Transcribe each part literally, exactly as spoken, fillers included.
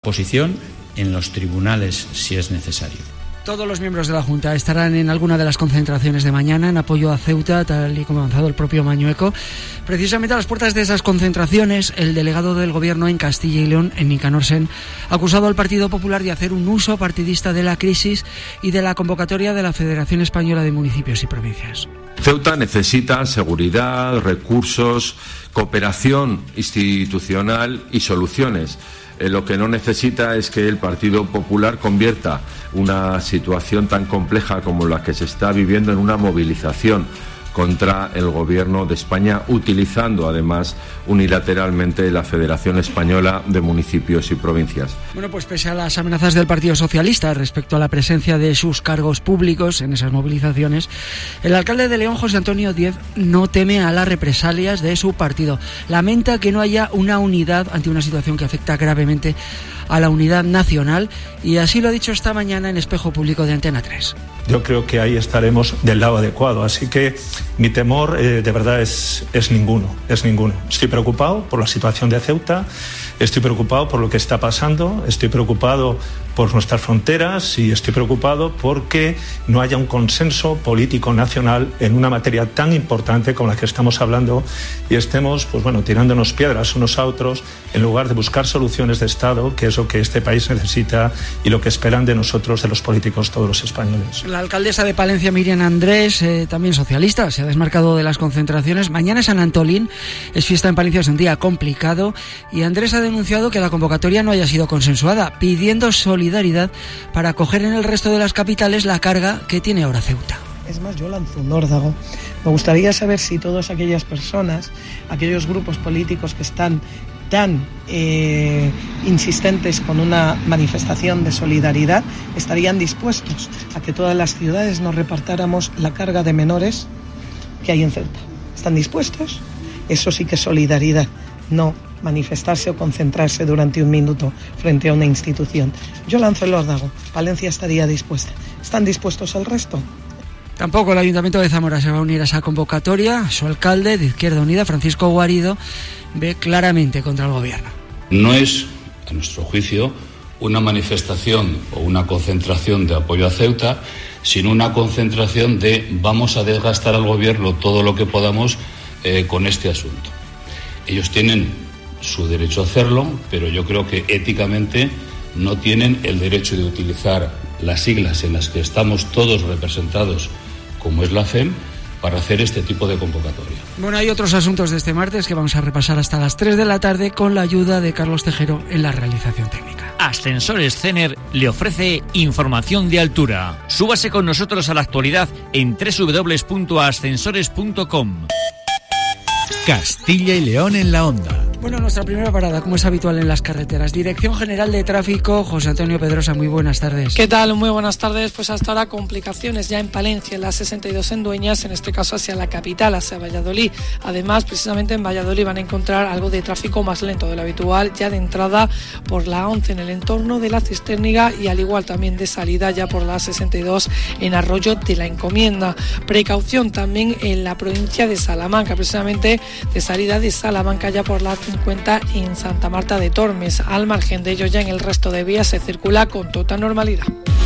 posición en los tribunales si es necesario. Todos los miembros de la Junta estarán en alguna de las concentraciones de mañana en apoyo a Ceuta, tal y como ha avanzado el propio Mañueco. Precisamente a las puertas de esas concentraciones, el delegado del Gobierno en Castilla y León, en Nicanor Sen, ha acusado al Partido Popular de hacer un uso partidista de la crisis y de la convocatoria de la Federación Española de Municipios y Provincias. Ceuta necesita seguridad, recursos, cooperación institucional y soluciones. Eh, lo que no necesita es que el Partido Popular convierta una situación tan compleja como la que se está viviendo en una movilización contra el Gobierno de España, utilizando además unilateralmente la Federación Española de Municipios y Provincias. Bueno, pues pese a las amenazas del Partido Socialista respecto a la presencia de sus cargos públicos en esas movilizaciones, el alcalde de León, José Antonio Díez, no teme a las represalias de su partido. Lamenta que no haya una unidad ante una situación que afecta gravemente a la unidad nacional, y así lo ha dicho esta mañana en Espejo Público de Antena tres. Yo creo que ahí estaremos del lado adecuado, así que mi temor eh, de verdad es, es ninguno, es ninguno. Estoy preocupado por la situación de Ceuta, estoy preocupado por lo que está pasando, estoy preocupado por nuestras fronteras y estoy preocupado porque no haya un consenso político nacional en una materia tan importante como la que estamos hablando y estemos, pues bueno, tirándonos piedras unos a otros en lugar de buscar soluciones de Estado, que es lo que este país necesita y lo que esperan de nosotros, de los políticos, todos los españoles. La alcaldesa de Palencia, Miriam Andrés, eh, también socialista, se ha desmarcado de las concentraciones. Mañana es San Antolín, es fiesta en Palencia, es un día complicado, y Andrés ha denunciado que la convocatoria no haya sido consensuada, pidiendo solidaridad para acoger en el resto de las capitales la carga que tiene ahora Ceuta. Es más, yo lanzo un órdago. Me gustaría saber si todas aquellas personas, aquellos grupos políticos que están tan eh, insistentes con una manifestación de solidaridad, estarían dispuestos a que todas las ciudades nos repartáramos la carga de menores que hay en Ceuta. ¿Están dispuestos? Eso sí que es solidaridad, no manifestarse o concentrarse durante un minuto frente a una institución. Yo lanzo el órdago. Palencia estaría dispuesta. ¿Están dispuestos el resto? Tampoco el Ayuntamiento de Zamora se va a unir a esa convocatoria. Su alcalde de Izquierda Unida, Francisco Guarido, ve claramente contra el Gobierno. No es, a nuestro juicio, una manifestación o una concentración de apoyo a Ceuta, sino una concentración de vamos a desgastar al Gobierno todo lo que podamos eh, con este asunto. Ellos tienen su derecho a hacerlo, pero yo creo que éticamente no tienen el derecho de utilizar las siglas en las que estamos todos representados, como es la F E M, para hacer este tipo de convocatoria. Bueno, hay otros asuntos de este martes que vamos a repasar hasta las tres de la tarde con la ayuda de Carlos Tejero en la realización técnica. Ascensores Cener le ofrece información de altura. Súbase con nosotros a la actualidad en doble u doble u doble u punto ascensores punto com. Castilla y León en la onda. Bueno, nuestra primera parada, como es habitual en las carreteras. Dirección General de Tráfico, José Antonio Pedrosa, muy buenas tardes. ¿Qué tal? Muy buenas tardes. Pues hasta ahora complicaciones ya en Palencia, en la sesenta y dos en Dueñas, en este caso hacia la capital, hacia Valladolid. Además, precisamente en Valladolid van a encontrar algo de tráfico más lento de lo habitual, ya de entrada por la once en el entorno de la Cisterniga y al igual también de salida ya por la sesenta y dos en Arroyo de la Encomienda. Precaución también en la provincia de Salamanca, precisamente de salida de Salamanca ya por la cincuenta en Santa Marta de Tormes. Al margen de ello, ya en el resto de vías se circula con total normalidad.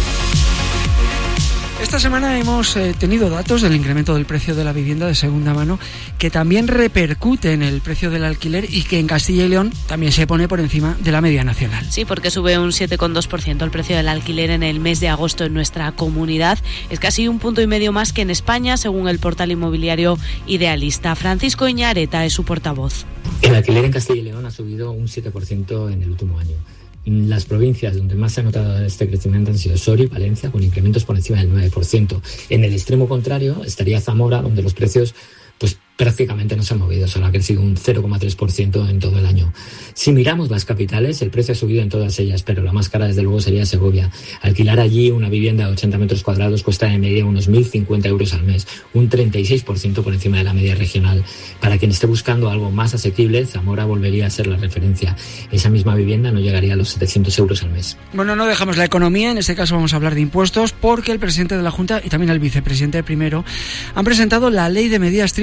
Esta semana hemos eh, tenido datos del incremento del precio de la vivienda de segunda mano, que también repercute en el precio del alquiler y que en Castilla y León también se pone por encima de la media nacional. Sí, porque sube un siete coma dos por ciento el precio del alquiler en el mes de agosto en nuestra comunidad. Es casi un punto y medio más que en España, según el portal inmobiliario Idealista. Francisco Iñareta es su portavoz. El alquiler en Castilla y León ha subido un siete por ciento en el último año. Las provincias donde más se ha notado este crecimiento han sido Soria y Palencia, con incrementos por encima del nueve por ciento. En el extremo contrario estaría Zamora, donde los precios pues prácticamente no se han movido, solo ha crecido un cero coma tres por ciento en todo el año. Si miramos las capitales, el precio ha subido en todas ellas, pero la más cara desde luego sería Segovia. Alquilar allí una vivienda de ochenta metros cuadrados cuesta de media unos mil cincuenta euros al mes, un treinta y seis por ciento por encima de la media regional. Para quien esté buscando algo más asequible, Zamora volvería a ser la referencia. Esa misma vivienda no llegaría a los setecientos euros al mes. Bueno, no dejamos la economía, en este caso vamos a hablar de impuestos, porque el presidente de la Junta y también el vicepresidente primero han presentado la Ley de Medidas Tributarias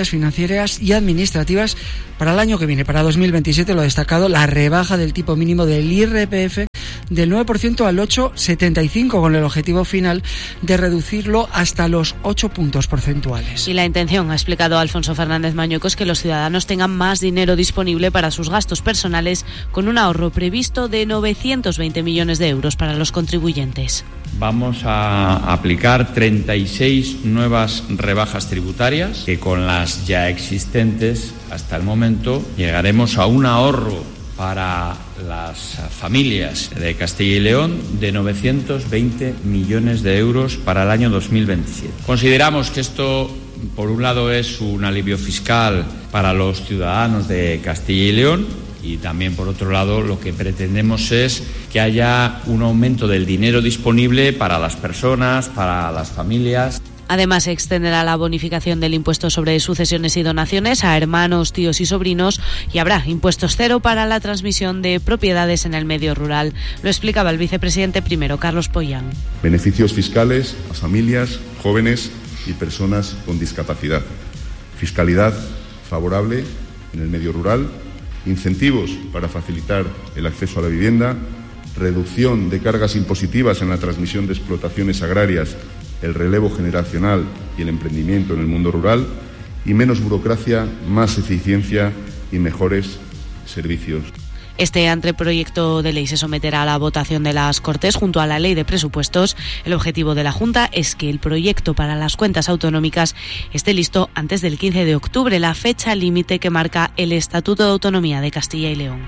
medidas financieras y administrativas para el año que viene, para dos mil veintisiete. Lo ha destacado la rebaja del tipo mínimo del I R P F del nueve por ciento al ocho coma setenta y cinco, con el objetivo final de reducirlo hasta los ocho puntos porcentuales. Y la intención, ha explicado Alfonso Fernández Mañueco, es que los ciudadanos tengan más dinero disponible para sus gastos personales, con un ahorro previsto de novecientos veinte millones de euros para los contribuyentes. Vamos a aplicar treinta y seis nuevas rebajas tributarias que, con las ya existentes hasta el momento, llegaremos a un ahorro para las familias de Castilla y León de novecientos veinte millones de euros para el año dos mil veintisiete. Consideramos que esto, por un lado, es un alivio fiscal para los ciudadanos de Castilla y León, y también, por otro lado, lo que pretendemos es que haya un aumento del dinero disponible para las personas, para las familias. Además, se extenderá la bonificación del impuesto sobre sucesiones y donaciones a hermanos, tíos y sobrinos, y habrá impuestos cero para la transmisión de propiedades en el medio rural. Lo explicaba el vicepresidente primero, Carlos Pollán. Beneficios fiscales a familias, jóvenes y personas con discapacidad. Fiscalidad favorable en el medio rural. Incentivos para facilitar el acceso a la vivienda. Reducción de cargas impositivas en la transmisión de explotaciones agrarias, el relevo generacional y el emprendimiento en el mundo rural, y menos burocracia, más eficiencia y mejores servicios. Este anteproyecto de ley se someterá a la votación de las Cortes junto a la Ley de Presupuestos. El objetivo de la Junta es que el proyecto para las cuentas autonómicas esté listo antes del quince de octubre, la fecha límite que marca el Estatuto de Autonomía de Castilla y León.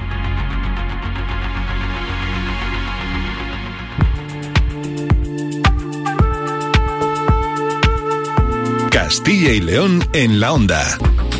Castilla y León en la onda.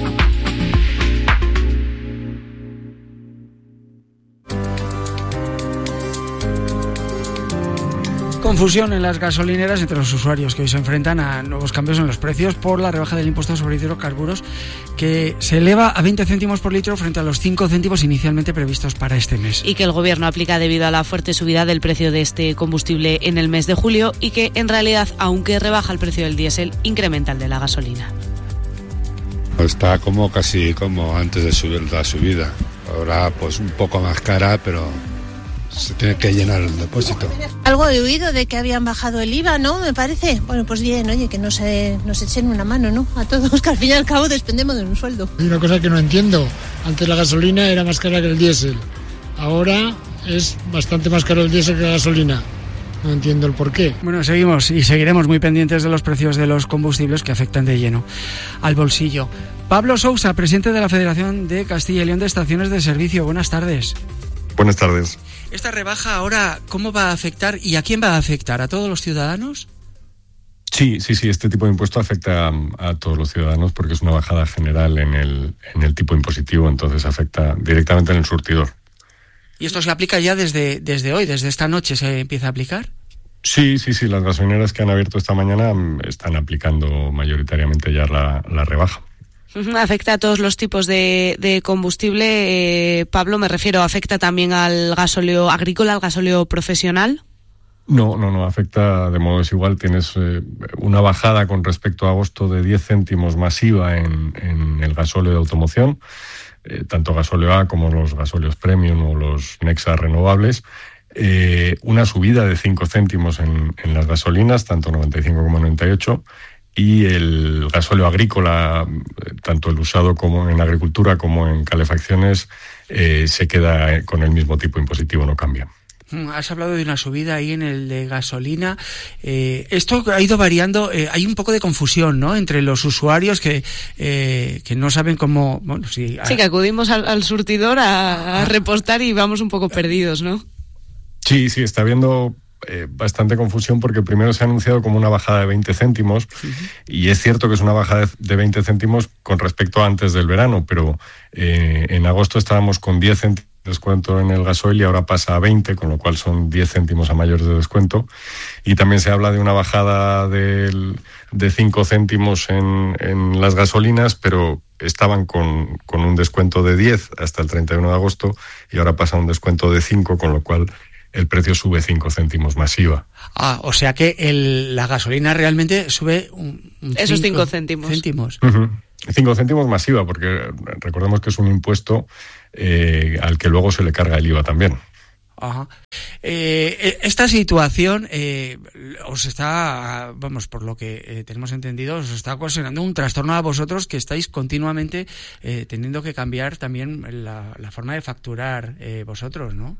Confusión en las gasolineras entre los usuarios, que hoy se enfrentan a nuevos cambios en los precios por la rebaja del impuesto sobre hidrocarburos, que se eleva a veinte céntimos por litro frente a los cinco céntimos inicialmente previstos para este mes. Y que el Gobierno aplica debido a la fuerte subida del precio de este combustible en el mes de julio, y que en realidad, aunque rebaja el precio del diésel, incrementa el de la gasolina. Está como casi como antes de subir la subida. Ahora pues un poco más cara, pero se tiene que llenar el depósito. Algo he oído de que habían bajado el I V A, ¿no? Me parece. Bueno, pues bien, oye, que nos, eh, nos echen una mano, ¿no? A todos, que al fin y al cabo dependemos de un sueldo. Hay una cosa que no entiendo. Antes la gasolina era más cara que el diésel. Ahora es bastante más caro el diésel que la gasolina. No entiendo el porqué. Bueno, seguimos y seguiremos muy pendientes de los precios de los combustibles, que afectan de lleno al bolsillo. Pablo Sousa, presidente de la Federación de Castilla y León de Estaciones de Servicio. Buenas tardes. Buenas tardes. ¿Esta rebaja ahora cómo va a afectar y a quién va a afectar? ¿A todos los ciudadanos? Sí, sí, sí. Este tipo de impuesto afecta a, a todos los ciudadanos porque es una bajada general en el, en el tipo impositivo, entonces afecta directamente en el surtidor. ¿Y esto se aplica ya desde, desde hoy, desde esta noche se empieza a aplicar? Sí, sí, sí. Las gasolineras que han abierto esta mañana están aplicando mayoritariamente ya la, la rebaja. Afecta a todos los tipos de, de combustible. Eh, Pablo, me refiero, ¿afecta también al gasóleo agrícola, al gasóleo profesional? No, no, no, afecta de modo desigual. Tienes eh, una bajada con respecto a agosto de diez céntimos masiva en, en el gasóleo de automoción, eh, tanto gasóleo A como los gasóleos premium o los Nexa renovables. Eh, una subida de cinco céntimos en, en las gasolinas, tanto noventa y cinco como noventa y ocho. Y el gasóleo agrícola, tanto el usado como en agricultura como en calefacciones, eh, se queda con el mismo tipo impositivo, no cambia. Has hablado de una subida ahí en el de gasolina. Eh, esto ha ido variando. Eh, hay un poco de confusión, ¿no?, entre los usuarios que eh, que no saben cómo. Bueno, sí, a... sí, que acudimos al, al surtidor a, a repostar y vamos un poco perdidos, ¿no? Sí, sí, está habiendo Eh, bastante confusión porque primero se ha anunciado como una bajada de veinte céntimos, uh-huh. y es cierto que es una bajada de veinte céntimos con respecto a antes del verano, pero eh, en agosto estábamos con diez céntimos de descuento en el gasoil y ahora pasa a veinte, con lo cual son diez céntimos a mayores de descuento. Y también se habla de una bajada del, de cinco céntimos en, en las gasolinas, pero estaban con, con un descuento de diez hasta el treinta y uno de agosto y ahora pasa a un descuento de cinco, con lo cual el precio sube cinco céntimos más I V A. Ah, o sea que el, la gasolina realmente sube un, un esos cinco céntimos. céntimos. Uh-huh. Cinco céntimos masiva, porque recordemos que es un impuesto eh, al que luego se le carga el I V A también. Ajá. Eh, esta situación eh, os está, vamos, por lo que eh, tenemos entendido, os está ocasionando un trastorno a vosotros, que estáis continuamente eh, teniendo que cambiar también la, la forma de facturar eh, vosotros, ¿no?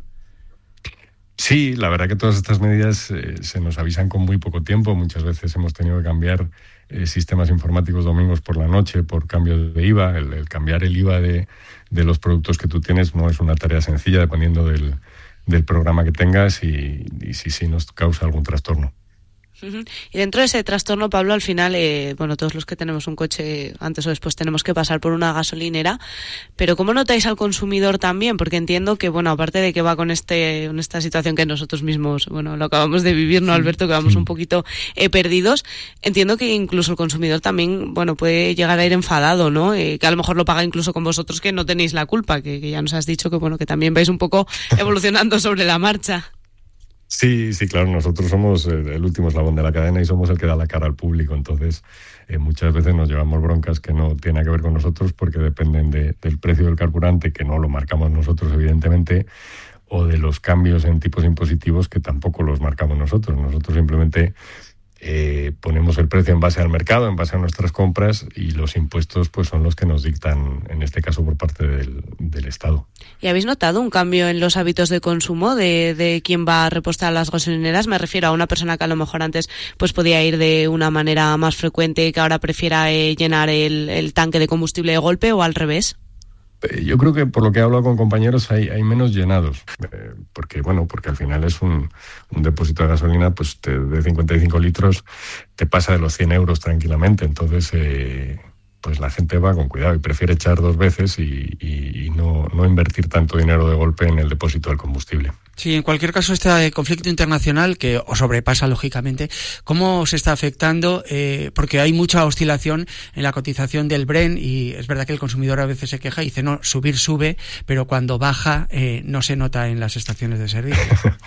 Sí, la verdad que todas estas medidas eh, se nos avisan con muy poco tiempo. Muchas veces hemos tenido que cambiar eh, sistemas informáticos domingos por la noche por cambio de I V A. El, el cambiar el I V A de, de los productos que tú tienes no es una tarea sencilla, dependiendo del del programa que tengas, y, y sí, sí nos causa algún trastorno. Uh-huh. Y dentro de ese trastorno, Pablo, al final, eh, bueno, todos los que tenemos un coche, antes o después tenemos que pasar por una gasolinera, pero ¿cómo notáis al consumidor también? Porque entiendo que, bueno, aparte de que va con este, con esta situación que nosotros mismos, bueno, lo acabamos de vivir, ¿no, Alberto? Que vamos sí. un poquito eh, perdidos. Entiendo que incluso el consumidor también, bueno, puede llegar a ir enfadado, ¿no? Eh, que a lo mejor lo paga incluso con vosotros, que no tenéis la culpa, que, que ya nos has dicho que, bueno, que también vais un poco evolucionando sobre la marcha. Sí, sí, claro, nosotros somos el último eslabón de la cadena y somos el que da la cara al público, entonces eh, muchas veces nos llevamos broncas que no tienen que ver con nosotros, porque dependen de, del precio del carburante, que no lo marcamos nosotros evidentemente, o de los cambios en tipos impositivos, que tampoco los marcamos nosotros. Nosotros simplemente eh, ponemos el precio en base al mercado, en base a nuestras compras, y los impuestos pues son los que nos dictan, en este caso por parte del, del Estado. ¿Y habéis notado un cambio en los hábitos de consumo de, de quién va a repostar a las gasolineras? Me refiero a una persona que a lo mejor antes pues podía ir de una manera más frecuente, que ahora prefiera eh, llenar el, el tanque de combustible de golpe, o al revés. Yo creo que por lo que he hablado con compañeros hay, hay menos llenados, eh, porque bueno, porque al final es un, un depósito de gasolina pues te, de cincuenta y cinco litros, te pasa de los cien euros tranquilamente, entonces eh, pues la gente va con cuidado y prefiere echar dos veces y, y, y no, no invertir tanto dinero de golpe en el depósito del combustible. Sí, en cualquier caso, este conflicto internacional que os sobrepasa, lógicamente, ¿cómo os está afectando? Eh, porque hay mucha oscilación en la cotización del Brent, y es verdad que el consumidor a veces se queja y dice, no, subir sube, pero cuando baja eh, no se nota en las estaciones de servicio.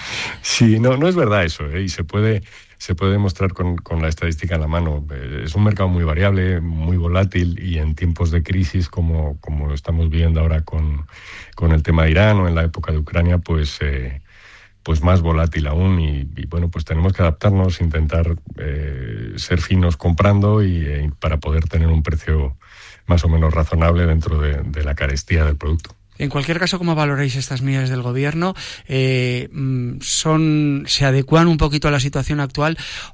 Sí, no, no es verdad eso, ¿eh? Y se puede... se puede demostrar con, con la estadística en la mano. Es un mercado muy variable, muy volátil, y en tiempos de crisis como, como estamos viviendo ahora con, con el tema de Irán, o en la época de Ucrania, pues, eh, pues más volátil aún, y, y bueno, pues tenemos que adaptarnos, intentar eh, ser finos comprando y eh, para poder tener un precio más o menos razonable dentro de, de la carestía del producto. En cualquier caso, ¿cómo valoráis estas medidas del gobierno? Eh, son, ¿se adecuan un poquito a la situación actual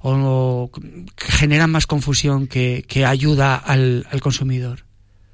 o generan más confusión que, que ayuda al, al consumidor?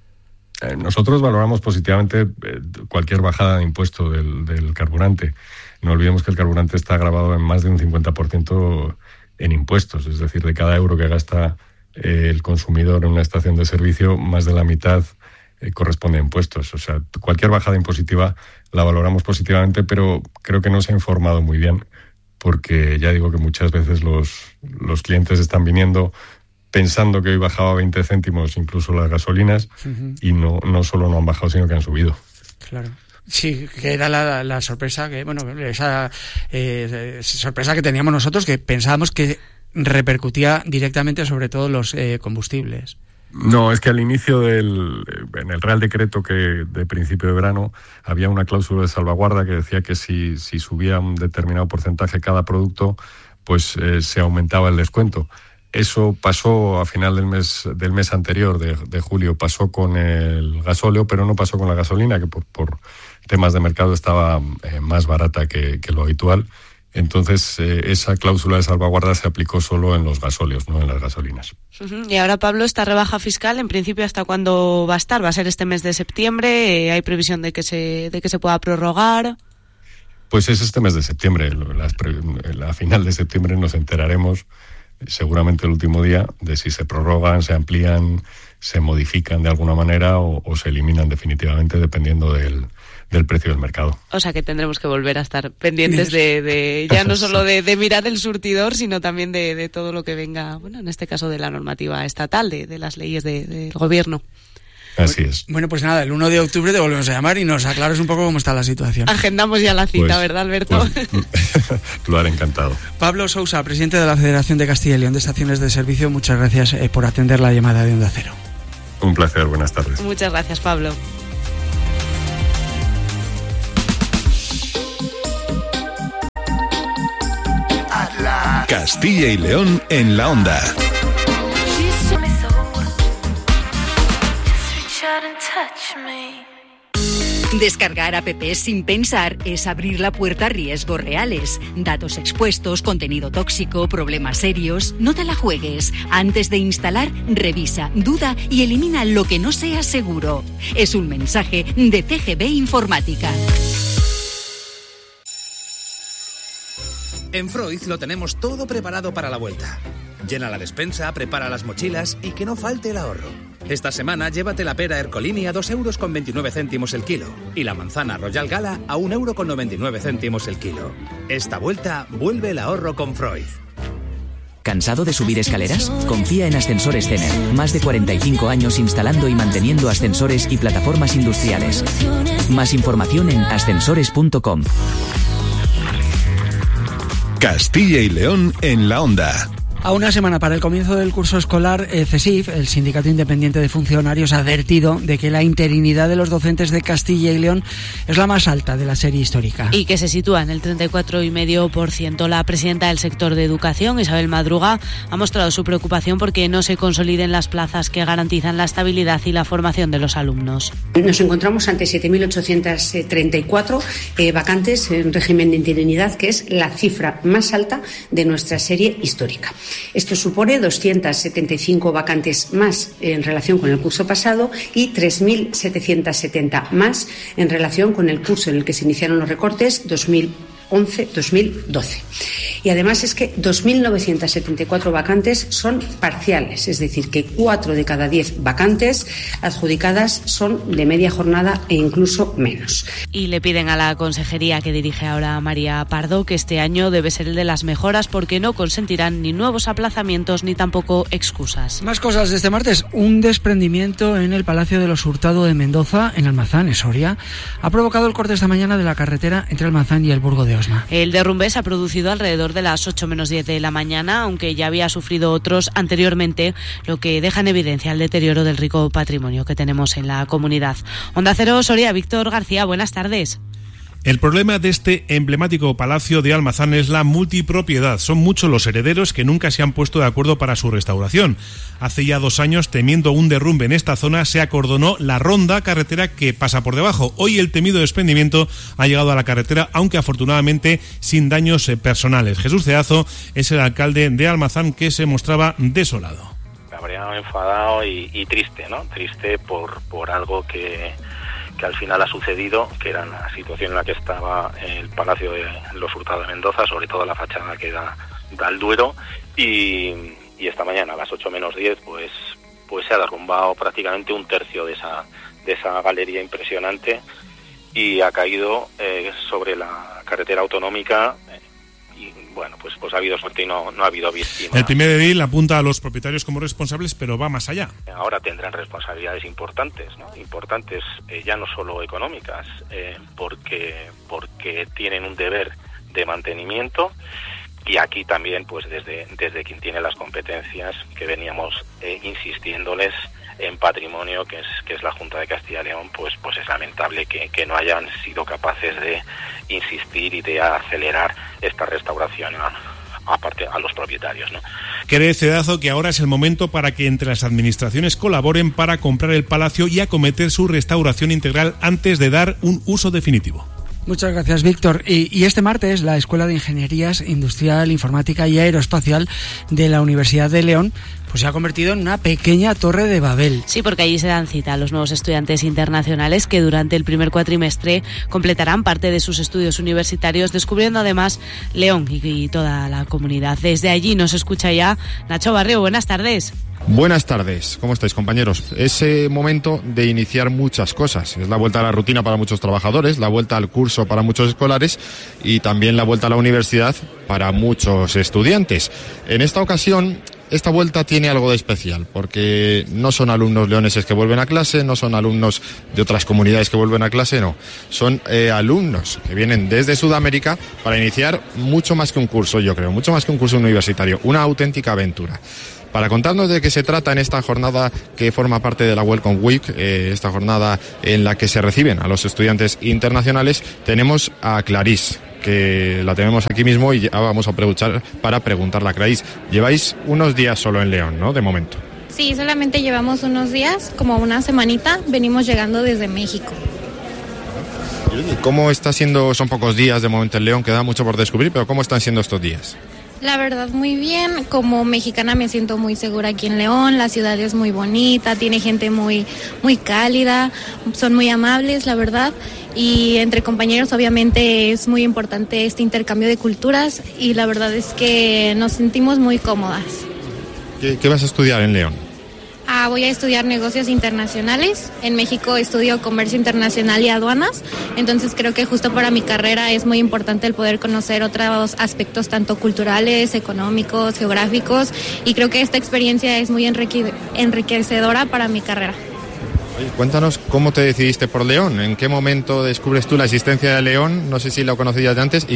Eh, nosotros valoramos positivamente eh, cualquier bajada de impuesto del, del carburante. No olvidemos que el carburante está gravado en más de un cincuenta por ciento en impuestos, es decir, de cada euro que gasta eh, el consumidor en una estación de servicio, más de la mitad Eh, corresponde a impuestos. O sea, cualquier bajada impositiva la valoramos positivamente, pero creo que no se ha informado muy bien, porque ya digo que muchas veces los, los clientes están viniendo pensando que hoy bajaba veinte céntimos incluso las gasolinas, uh-huh. y no, no solo no han bajado, sino que han subido. Claro. Sí, que era la, la sorpresa, que bueno, esa eh, sorpresa que teníamos nosotros, que pensábamos que repercutía directamente sobre todo los eh, combustibles. No, es que al inicio del, en el Real Decreto que de principio de verano, había una cláusula de salvaguarda que decía que si, si subía un determinado porcentaje cada producto, pues eh, se aumentaba el descuento. Eso pasó a final del mes del mes anterior, de, de julio, pasó con el gasóleo, pero no pasó con la gasolina, que por, por temas de mercado estaba eh, más barata que, que lo habitual. Entonces, eh, esa cláusula de salvaguarda se aplicó solo en los gasóleos, no en las gasolinas. Uh-huh. Y ahora, Pablo, esta rebaja fiscal, en principio, ¿hasta cuando va a estar? ¿Va a ser este mes de septiembre? Eh, ¿Hay previsión de que se de que se pueda prorrogar? Pues es este mes de septiembre. Las pre- a final de septiembre nos enteraremos, seguramente el último día, de si se prorrogan, se amplían, se modifican de alguna manera o, o se eliminan definitivamente, dependiendo del... del precio del mercado. O sea que tendremos que volver a estar pendientes de, de ya no solo de, de mirar el surtidor, sino también de, de todo lo que venga, bueno, en este caso de la normativa estatal, de, de las leyes de, del gobierno. Así es. Bueno, pues nada, el uno de octubre te volvemos a llamar y nos aclaras un poco cómo está la situación. Agendamos ya la cita, pues, ¿verdad, Alberto? Pues, lo haré encantado. Pablo Sousa, presidente de la Federación de Castilla y León de Estaciones de Servicio, muchas gracias eh, por atender la llamada de Onda Cero. Un placer, buenas tardes. Muchas gracias, Pablo. Castilla y León en la onda. Descargar apps sin pensar es abrir la puerta a riesgos reales. Datos expuestos, contenido tóxico, problemas serios. No te la juegues. Antes de instalar, revisa, duda y elimina lo que no sea seguro. Es un mensaje de C G B Informática. En Freud lo tenemos todo preparado para la vuelta. Llena la despensa, prepara las mochilas y que no falte el ahorro. Esta semana llévate la pera Ercolini a dos euros con veintinueve céntimos el kilo y la manzana Royal Gala a un euro con noventa y nueve céntimos el kilo. Esta vuelta vuelve el ahorro con Freud. ¿Cansado de subir escaleras? Confía en Ascensores Cener. Más de cuarenta y cinco años instalando y manteniendo ascensores y plataformas industriales. Más información en ascensores punto com. Castilla y León en la onda. A una semana para el comienzo del curso escolar, eh, CESIF, el Sindicato Independiente de Funcionarios, ha advertido de que la interinidad de los docentes de Castilla y León es la más alta de la serie histórica. Y que se sitúa en el treinta y cuatro coma cinco por ciento. La presidenta del sector de educación, Isabel Madruga, ha mostrado su preocupación porque no se consoliden las plazas que garantizan la estabilidad y la formación de los alumnos. Nos encontramos ante siete mil ochocientas treinta y cuatro eh, vacantes en régimen de interinidad, que es la cifra más alta de nuestra serie histórica. Esto supone doscientas setenta y cinco vacantes más en relación con el curso pasado y tres mil setecientos setenta más en relación con el curso en el que se iniciaron los recortes dos mil once dos mil doce. Y además es que dos mil novecientas setenta y cuatro vacantes son parciales, es decir, que cuatro de cada diez vacantes adjudicadas son de media jornada e incluso menos. Y le piden a la consejería que dirige ahora María Pardo que este año debe ser el de las mejoras porque no consentirán ni nuevos aplazamientos ni tampoco excusas. Más cosas de este martes. Un desprendimiento en el Palacio de los Hurtado de Mendoza, en Almazán, en Soria, ha provocado el corte esta mañana de la carretera entre Almazán y el Burgo de Osma. El derrumbe se ha producido alrededor de las ocho menos diez de la mañana, aunque ya había sufrido otros anteriormente, lo que deja en evidencia el deterioro del rico patrimonio que tenemos en la comunidad. Onda Cero, Soria, Víctor García, buenas tardes. El problema de este emblemático palacio de Almazán es la multipropiedad. Son muchos los herederos que nunca se han puesto de acuerdo para su restauración. Hace ya dos años, temiendo un derrumbe en esta zona, se acordonó la ronda carretera que pasa por debajo. Hoy el temido desprendimiento ha llegado a la carretera, aunque afortunadamente sin daños personales. Jesús Ceazo es el alcalde de Almazán, que se mostraba desolado. Cabreado, enfadado y, y triste, ¿no? Triste por, por algo que... que al final ha sucedido, que era la situación en la que estaba el Palacio de los Hurtado de Mendoza, sobre todo la fachada que da, da al Duero, y, y esta mañana a las ocho menos diez pues, pues se ha derrumbado prácticamente un tercio de esa, de esa galería impresionante y ha caído eh, sobre la carretera autonómica. Y bueno, pues, pues ha habido suerte y no, no ha habido víctimas. El primer edil apunta a los propietarios como responsables, pero va más allá. Ahora tendrán responsabilidades importantes, ¿no? Importantes eh, ya no solo económicas, eh, porque, porque tienen un deber de mantenimiento y aquí también, pues desde, desde quien tiene las competencias, que veníamos eh, insistiéndoles en patrimonio, que es que es la Junta de Castilla y León, pues pues es lamentable que, que no hayan sido capaces de insistir y de acelerar esta restauración a, aparte a los propietarios, ¿no? Cree Cedazo que ahora es el momento para que entre las administraciones colaboren para comprar el palacio y acometer su restauración integral antes de dar un uso definitivo. Muchas gracias, Víctor. Y, y este martes la Escuela de Ingenierías Industrial, Informática y Aeroespacial de la Universidad de León pues se ha convertido en una pequeña torre de Babel. Sí, porque allí se dan cita a los nuevos estudiantes internacionales que durante el primer cuatrimestre completarán parte de sus estudios universitarios, descubriendo además León y, y toda la comunidad. Desde allí nos escucha ya Nacho Barrio. Buenas tardes. Buenas tardes, ¿cómo estáis, compañeros? Es eh, momento de iniciar muchas cosas. Es la vuelta a la rutina para muchos trabajadores, la vuelta al curso para muchos escolares y también la vuelta a la universidad para muchos estudiantes. En esta ocasión esta vuelta tiene algo de especial, porque no son alumnos leoneses que vuelven a clase, no son alumnos de otras comunidades que vuelven a clase, no. Son eh, alumnos que vienen desde Sudamérica para iniciar mucho más que un curso, yo creo, mucho más que un curso universitario, una auténtica aventura. Para contarnos de qué se trata en esta jornada que forma parte de la Welcome Week, eh, esta jornada en la que se reciben a los estudiantes internacionales, tenemos a Clarís, que la tenemos aquí mismo y ya vamos a aprovechar para preguntarle a Clarís. Lleváis unos días solo en León, ¿no?, de momento. Sí, solamente llevamos unos días, como una semanita, venimos llegando desde México. ¿Cómo está siendo, son pocos días de momento en León, queda mucho por descubrir, pero cómo están siendo estos días? La verdad, muy bien. Como mexicana me siento muy segura aquí en León. La ciudad es muy bonita, tiene gente muy, muy cálida, son muy amables, la verdad. Y entre compañeros, obviamente, es muy importante este intercambio de culturas y la verdad es que nos sentimos muy cómodas. ¿Qué, qué vas a estudiar en León? Ah, voy a estudiar negocios internacionales. En México estudio comercio internacional y aduanas. Entonces creo que justo para mi carrera es muy importante el poder conocer otros aspectos tanto culturales, económicos, geográficos. Y creo que esta experiencia es muy enrique- enriquecedora para mi carrera. Oye, cuéntanos cómo te decidiste por León. ¿En qué momento descubres tú la existencia de León? No sé si lo conocías de antes. ¿Y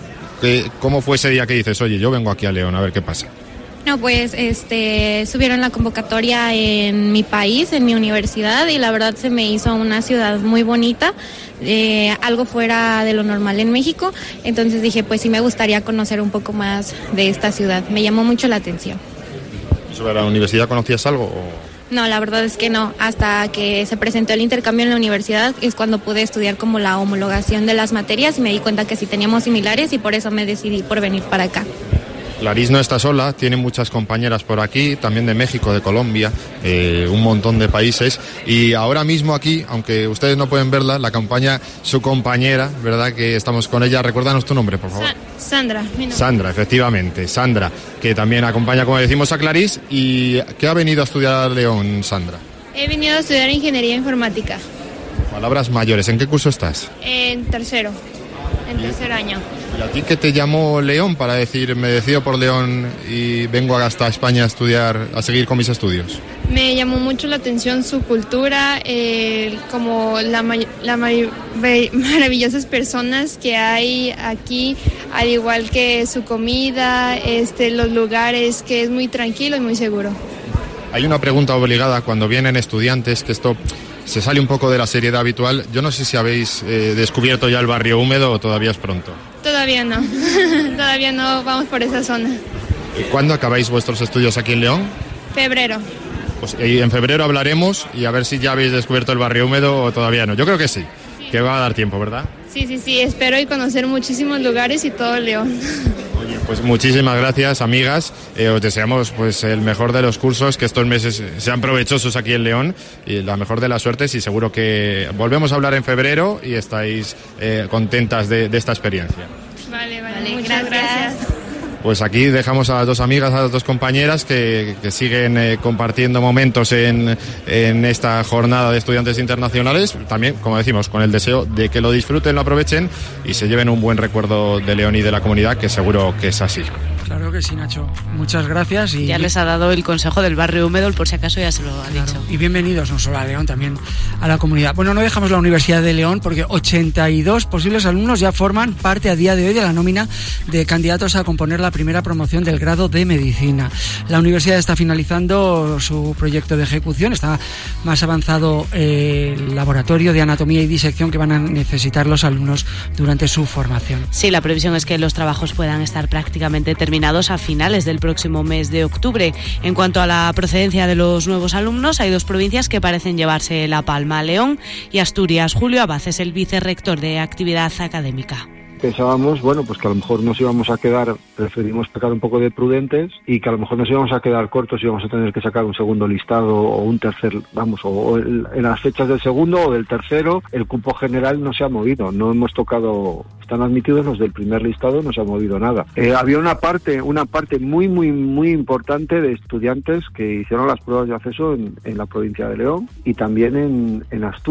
cómo fue ese día que dices, oye, yo vengo aquí a León a ver qué pasa? No, pues este subieron la convocatoria en mi país, en mi universidad, y la verdad se me hizo una ciudad muy bonita, eh, algo fuera de lo normal en México. Entonces dije, pues sí me gustaría conocer un poco más de esta ciudad. Me llamó mucho la atención. ¿Sobre la universidad conocías algo? O... No, la verdad es que no. Hasta que se presentó el intercambio en la universidad es cuando pude estudiar como la homologación de las materias y me di cuenta que sí teníamos similares y por eso me decidí por venir para acá. Clarís no está sola, tiene muchas compañeras por aquí, también de México, de Colombia, eh, un montón de países. Y ahora mismo aquí, aunque ustedes no pueden verla, la acompaña su compañera, ¿verdad?, que estamos con ella. Recuérdanos tu nombre, por favor. Sa- Sandra. Mi nombre. Sandra, efectivamente, Sandra, que también acompaña, como decimos, a Clarís. ¿Y qué ha venido a estudiar a León, Sandra? He venido a estudiar ingeniería informática. Palabras mayores, ¿en qué curso estás? En tercero, en tercer año. ¿Y a ti qué te llamó León para decir, me decido por León y vengo hasta España a estudiar, a seguir con mis estudios? Me llamó mucho la atención su cultura, eh, como la, la maravillosas personas que hay aquí, al igual que su comida, este, los lugares, que es muy tranquilo y muy seguro. Hay una pregunta obligada cuando vienen estudiantes, que esto se sale un poco de la seriedad habitual. Yo no sé si habéis eh, descubierto ya el barrio húmedo o todavía es pronto. Todavía no, todavía no vamos por esa zona. ¿Cuándo acabáis vuestros estudios aquí en León? Febrero. Pues en febrero hablaremos y a ver si ya habéis descubierto el barrio húmedo o todavía no. Yo creo que sí, sí. Que va a dar tiempo, ¿verdad? Sí, sí, sí, espero y conocer muchísimos lugares y todo León. Oye, pues muchísimas gracias, amigas. Eh, os deseamos pues el mejor de los cursos, que estos meses sean provechosos aquí en León y la mejor de las suertes, y seguro que volvemos a hablar en febrero y estáis eh, contentas de, de esta experiencia. Vale, vale, vale, muchas gracias. gracias. Pues aquí dejamos a las dos amigas, a las dos compañeras que, que siguen eh, compartiendo momentos en, en esta jornada de estudiantes internacionales, también, como decimos, con el deseo de que lo disfruten, lo aprovechen y se lleven un buen recuerdo de León y de la comunidad, que seguro que es así. Claro que sí, Nacho. Muchas gracias. Y ya les ha dado el consejo del barrio húmedo, por si acaso ya se lo ha claro. dicho. Y bienvenidos no solo a León, también a la comunidad. Bueno, no dejamos la Universidad de León porque ochenta y dos posibles alumnos ya forman parte a día de hoy de la nómina de candidatos a componer la primera promoción del grado de Medicina. La universidad está finalizando su proyecto de ejecución, está más avanzado eh, el laboratorio de anatomía y disección que van a necesitar los alumnos durante su formación. Sí, la previsión es que los trabajos puedan estar prácticamente terminados a finales del próximo mes de octubre. En cuanto a la procedencia de los nuevos alumnos, hay dos provincias que parecen llevarse la palma: León y Asturias. Julio Abad es el vicerrector de actividad académica. Pensábamos, bueno, pues que a lo mejor nos íbamos a quedar, preferimos pecar un poco de prudentes y que a lo mejor nos íbamos a quedar cortos y íbamos a tener que sacar un segundo listado o un tercer, vamos, o el, en las fechas del segundo o del tercero. El cupo general no se ha movido, no hemos tocado, están admitidos los del primer listado, no se ha movido nada. Eh, había una parte, una parte muy, muy, muy importante de estudiantes que hicieron las pruebas de acceso en, en la provincia de León y también en, en Asturias.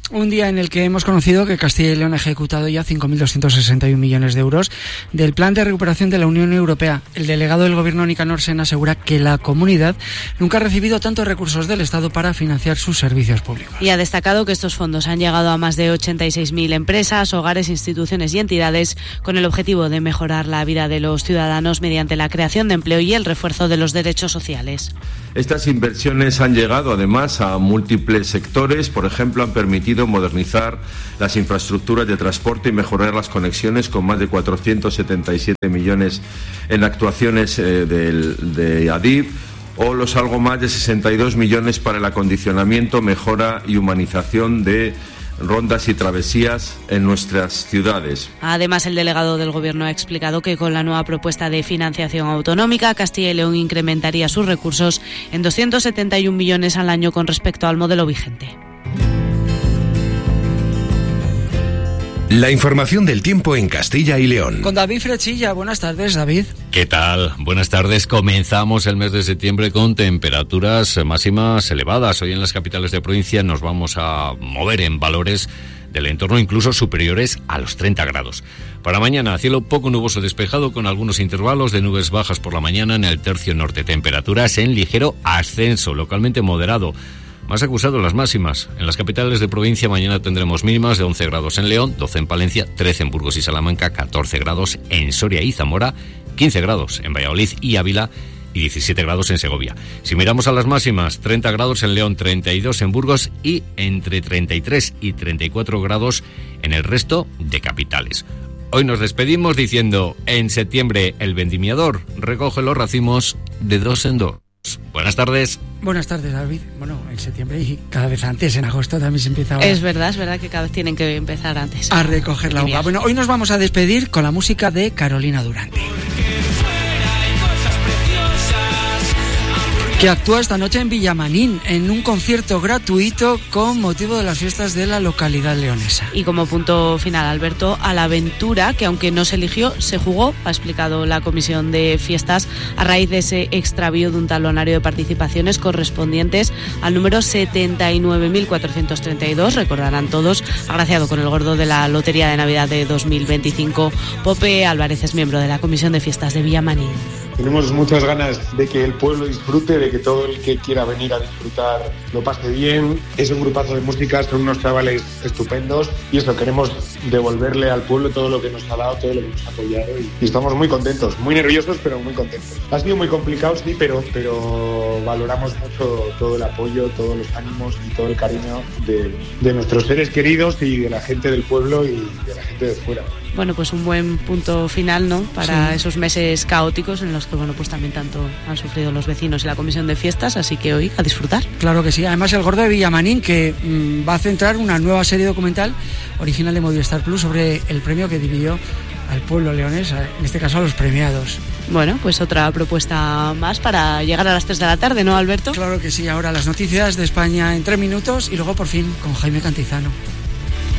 Un día en el que hemos conocido que Castilla y León ha ejecutado ya cinco mil doscientos sesenta y un millones de euros del Plan de Recuperación de la Unión Europea. El delegado del Gobierno, Nicanor Sen, asegura que la comunidad nunca ha recibido tantos recursos del Estado para financiar sus servicios públicos. Y ha destacado que estos fondos han llegado a más de ochenta y seis mil empresas, hogares, instituciones y entidades con el objetivo de mejorar la vida de los ciudadanos mediante la creación de empleo y el refuerzo de los derechos sociales. Estas inversiones han llegado además a múltiples sectores, por ejemplo, han permitido modernizar las infraestructuras de transporte y mejorar las conexiones con más de cuatrocientos setenta y siete millones en actuaciones eh, del, de Adif, o los algo más de sesenta y dos millones para el acondicionamiento, mejora y humanización de rondas y travesías en nuestras ciudades. Además, el delegado del Gobierno ha explicado que con la nueva propuesta de financiación autonómica, Castilla y León incrementaría sus recursos en doscientos setenta y un millones al año con respecto al modelo vigente. La información del tiempo en Castilla y León. Con David Frechilla. Buenas tardes, David. ¿Qué tal? Buenas tardes. Comenzamos el mes de septiembre con temperaturas máximas elevadas. Hoy en las capitales de provincia nos vamos a mover en valores del entorno incluso superiores a los treinta grados. Para mañana, cielo poco nuboso despejado con algunos intervalos de nubes bajas por la mañana en el tercio norte. Temperaturas en ligero ascenso, localmente moderado. Más acusado las máximas. En las capitales de provincia mañana tendremos mínimas de once grados en León, doce en Palencia, trece en Burgos y Salamanca, catorce grados en Soria y Zamora, quince grados en Valladolid y Ávila y diecisiete grados en Segovia. Si miramos a las máximas, treinta grados en León, treinta y dos en Burgos y entre treinta y tres y treinta y cuatro grados en el resto de capitales. Hoy nos despedimos diciendo, en septiembre el vendimiador recoge los racimos de dos en dos. Buenas tardes. Buenas tardes, David. Bueno, en septiembre y cada vez antes, en agosto también se empieza a... Es verdad, es verdad que cada vez tienen que empezar antes. A recoger la uva. Bueno, hoy nos vamos a despedir con la música de Carolina Durante, que actúa esta noche en Villamanín en un concierto gratuito con motivo de las fiestas de la localidad leonesa. Y como punto final, Alberto, a la aventura, que aunque no se eligió, se jugó, ha explicado la comisión de fiestas, a raíz de ese extravío de un talonario de participaciones correspondientes al número setenta y nueve mil cuatrocientos treinta y dos, recordarán todos, agraciado con el gordo de la Lotería de Navidad de dos mil veinticinco. Pope Álvarez es miembro de la comisión de fiestas de Villamanín. Tenemos muchas ganas de que el pueblo disfrute, de que todo el que quiera venir a disfrutar lo pase bien. Es un grupazo de música, son unos chavales estupendos y eso, queremos devolverle al pueblo todo lo que nos ha dado, todo lo que nos ha apoyado y, y estamos muy contentos, muy nerviosos pero muy contentos. Ha sido muy complicado, sí, pero, pero valoramos mucho todo el apoyo, todos los ánimos y todo el cariño de, de nuestros seres queridos y de la gente del pueblo y de la gente de fuera. Bueno, pues un buen punto final, ¿no? Para sí. esos meses caóticos en los que, bueno, pues también tanto han sufrido los vecinos y la comisión de fiestas, así que hoy a disfrutar. Claro que sí. Además, el gordo de Villamanín, que mmm, va a centrar una nueva serie documental original de Movistar Plus sobre el premio que dividió al pueblo leonés, en este caso a los premiados. Bueno, pues otra propuesta más para llegar a las tres de la tarde, ¿no, Alberto? Claro que sí. Ahora las noticias de España en tres minutos y luego por fin con Jaime Cantizano.